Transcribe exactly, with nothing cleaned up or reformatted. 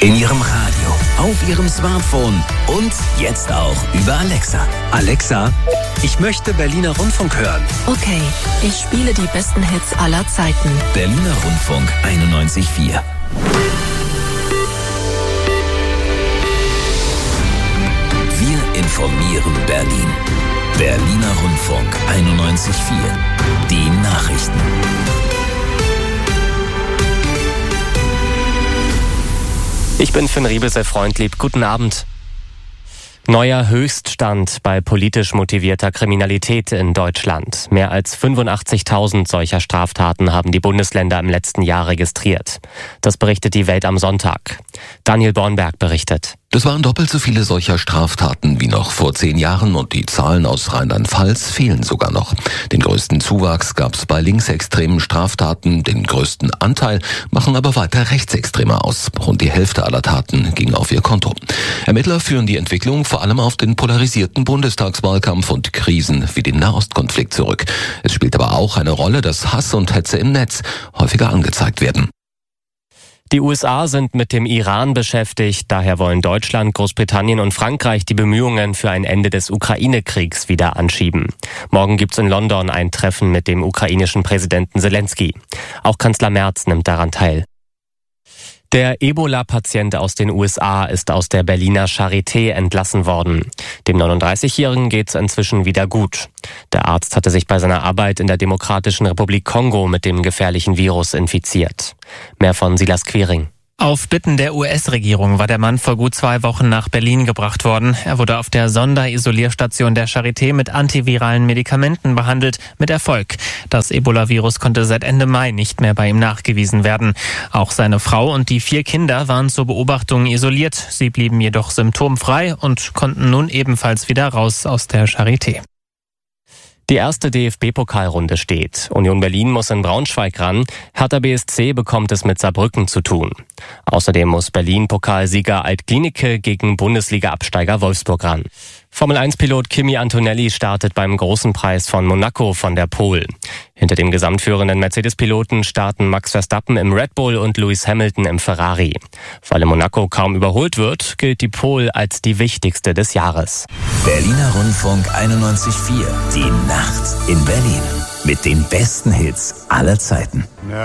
In Ihrem Radio, auf Ihrem Smartphone und jetzt auch über Alexa. Alexa, ich möchte Berliner Rundfunk hören. Okay, ich spiele die besten Hits aller Zeiten. Berliner Rundfunk einundneunzig Komma vier. Wir informieren Berlin. Berliner Rundfunk einundneunzig Komma vier. Die Nachrichten. Ich bin Finn Riebel, Freundlieb. Guten Abend. Neuer Höchststand bei politisch motivierter Kriminalität in Deutschland. Mehr als fünfundachtzigtausend solcher Straftaten haben die Bundesländer im letzten Jahr registriert. Das berichtet die Welt am Sonntag. Daniel Bornberg berichtet. Das waren doppelt so viele solcher Straftaten wie noch vor zehn Jahren und die Zahlen aus Rheinland-Pfalz fehlen sogar noch. Den größten Zuwachs gab es bei linksextremen Straftaten, den größten Anteil machen aber weiter Rechtsextreme aus. Rund die Hälfte aller Taten ging auf ihr Konto. Ermittler führen die Entwicklung vor allem auf den polarisierten Bundestagswahlkampf und Krisen wie den Nahostkonflikt zurück. Es spielt aber auch eine Rolle, dass Hass und Hetze im Netz häufiger angezeigt werden. Die U S A sind mit dem Iran beschäftigt, daher wollen Deutschland, Großbritannien und Frankreich die Bemühungen für ein Ende des Ukraine-Kriegs wieder anschieben. Morgen gibt's in London ein Treffen mit dem ukrainischen Präsidenten Zelensky. Auch Kanzler Merz nimmt daran teil. Der Ebola-Patient aus den U S A ist aus der Berliner Charité entlassen worden. Dem neununddreißigjährigen geht's inzwischen wieder gut. Der Arzt hatte sich bei seiner Arbeit in der Demokratischen Republik Kongo mit dem gefährlichen Virus infiziert. Mehr von Silas Quiring. Auf Bitten der U S-Regierung war der Mann vor gut zwei Wochen nach Berlin gebracht worden. Er wurde auf der Sonderisolierstation der Charité mit antiviralen Medikamenten behandelt, mit Erfolg. Das Ebola-Virus konnte seit Ende Mai nicht mehr bei ihm nachgewiesen werden. Auch seine Frau und die vier Kinder waren zur Beobachtung isoliert. Sie blieben jedoch symptomfrei und konnten nun ebenfalls wieder raus aus der Charité. Die erste D F B-Pokalrunde steht. Union Berlin muss in Braunschweig ran. Hertha B S C bekommt es mit Saarbrücken zu tun. Außerdem muss Berlin-Pokalsieger Alt-Glienicke gegen Bundesliga-Absteiger Wolfsburg ran. Formel eins Pilot Kimi Antonelli startet beim Großen Preis von Monaco von der Pole. Hinter dem gesamtführenden Mercedes-Piloten starten Max Verstappen im Red Bull und Lewis Hamilton im Ferrari. Weil in Monaco kaum überholt wird, gilt die Pole als die wichtigste des Jahres. Berliner Rundfunk einundneunzig Komma vier. Die Nacht in Berlin. Mit den besten Hits aller Zeiten.